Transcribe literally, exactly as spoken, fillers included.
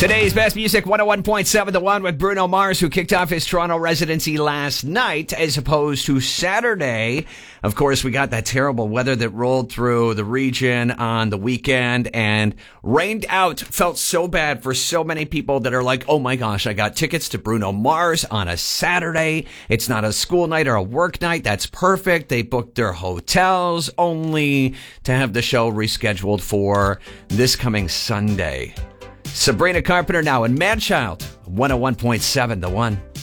Today's best music, one oh one point seven, the one with Bruno Mars, who kicked off his Toronto residency last night as opposed to Saturday. Of course, we got that terrible weather that rolled through the region on the weekend and rained out. Felt so bad for so many people that are like, oh my gosh, I got tickets to Bruno Mars on a Saturday. It's not a school night or a work night. That's perfect. They booked their hotels only to have the show rescheduled for this coming Sunday. Sabrina Carpenter now and Madchild, one oh one point seven, the one.